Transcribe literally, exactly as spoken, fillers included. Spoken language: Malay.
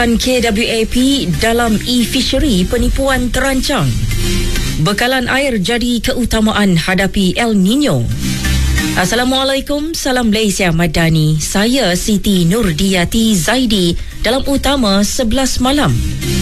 K W A P dalam e-fishery penipuan terancang. Bekalan air jadi keutamaan hadapi El Nino. Assalamualaikum, salam Malaysia Madani. Saya Siti Nurdiyati Zaidi dalam utama sebelas malam.